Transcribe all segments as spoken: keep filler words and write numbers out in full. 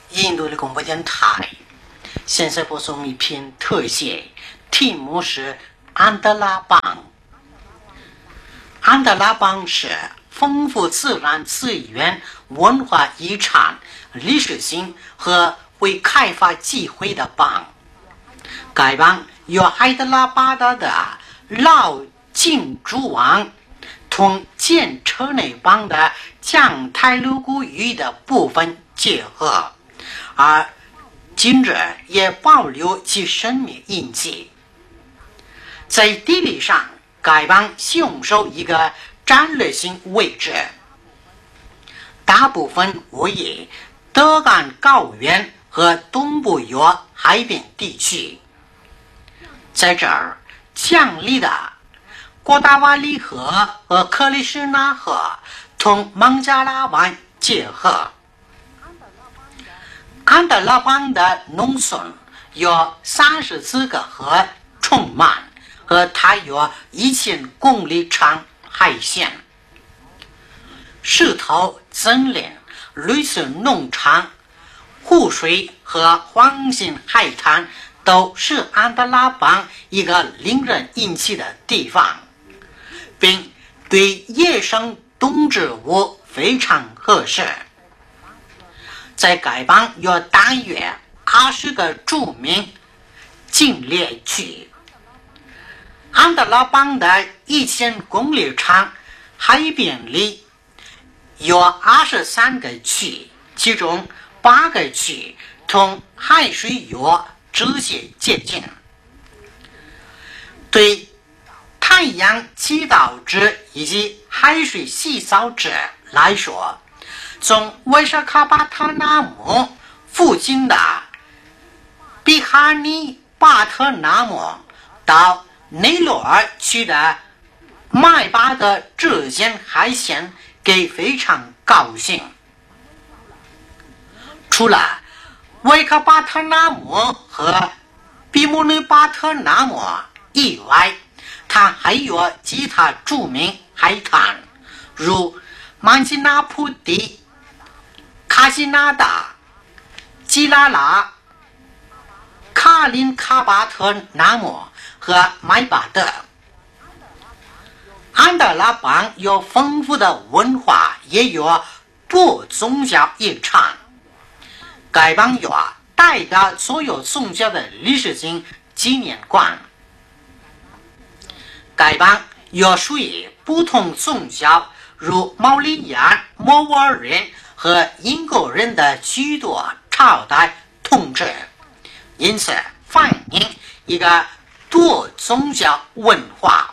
印度的广播电台现在播送一篇特写，题目是安德拉邦。安德拉邦是丰富自然资源、文化遗产、历史性和为开发机会的邦。该邦由海德拉巴达的老金主王同建车内邦的降泰卢古语的部分结合，而今日也保留其生命印记。在地理上，该邦享受一个战略性位置，大部分位于德干高原和东部约海边地区。在这儿，强力的郭达瓦里河和克里什纳河同孟加拉湾结合。安德拉邦的农村有三十四个河充满，和它有一千公里长海线。石头森林、绿色农场、湖水和黄金海滩都是安德拉邦一个令人引起的地方，并对野生动植物非常合适。在该邦有大约二十个著名景猎区。安德拉邦的一千公里长海边里有二十三个区，其中八个区同海水有直接接近。对太阳祈祷者以及海水洗澡者来说，从威沙卡巴塔纳姆附近的比哈尼巴特纳姆到内罗尔区的麦巴的之间海线给非常高兴。除了维卡巴特纳姆和比姆内巴特纳姆以外，它还有其他著名海滩，如曼吉纳普蒂、卡西纳达、基拉拉、卡林卡巴特纳姆和麦巴德。安德拉邦有丰富的文化，也有多宗教遗产。该邦有代表所有宗教的历史性纪念馆。该邦有属于不同宗教，如毛利亚、摩沃尔人和英国人的许多朝代统治，因此反映一个多宗教文化。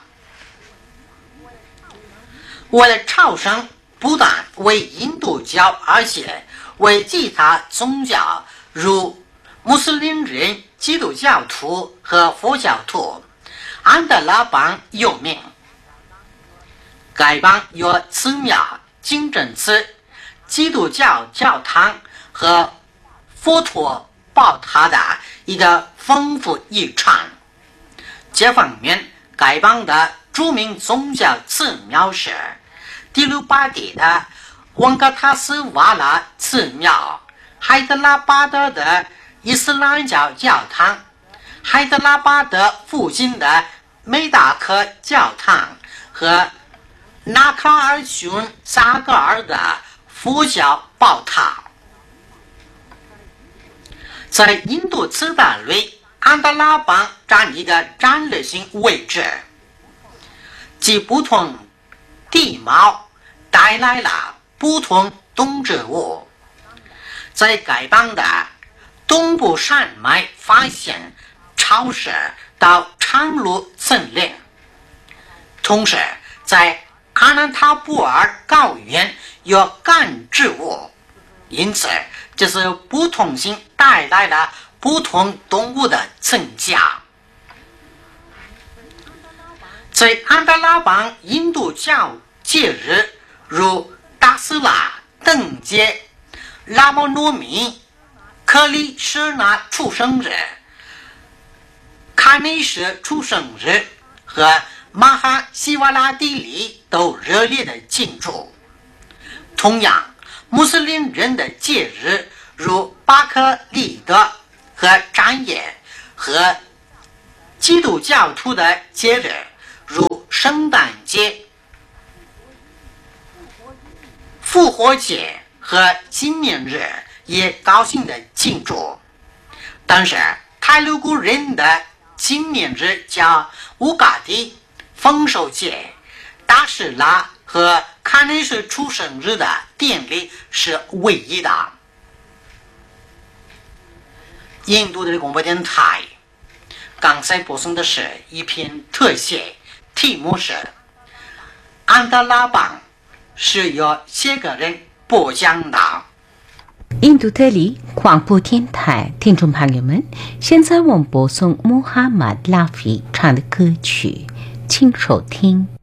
为了朝圣，不但为印度教，而且为其他宗教，如穆斯林人、基督教徒和佛教徒，安德拉邦有名。该邦有寺庙、清真寺、基督教教堂和佛陀宝塔的一个丰富遗产。这方面，该邦的著名宗教寺庙是迪鲁巴迪的旺格塔斯瓦拉寺庙、海德拉巴德的伊斯兰教教堂、海德拉巴德附近的梅达克教堂和纳卡尔逊扎格尔的佛教宝塔。在印度次大类，安德拉邦占一个战略性位置，其不同地貌带来了不同动植物。在该邦的东部山脉发现潮湿到长路森林，同时在阿南塔布尔高原有干植物，因此这是不同性带来了不同动物的增加。在安德拉邦，印度教节日如达斯拉灯节、拉莫诺米、克里什纳出生日、卡内什出生日和马哈希瓦拉蒂里都热烈的庆祝。同样，穆斯林人的节日如巴克利德和展演和基督教徒的节日，如圣诞节、复活节和纪念日也高兴的庆祝。但是泰卢古人的纪念日叫乌嘎迪、丰收节、达什拉和卡内什出生日的典礼是唯一的。印度的广播电台刚才播送的是一篇特写，题目是安德拉邦，是由谢个人播讲的。 印度特里广播电台听众朋友们，现在我们播送穆罕默德拉菲唱的歌曲，请收听。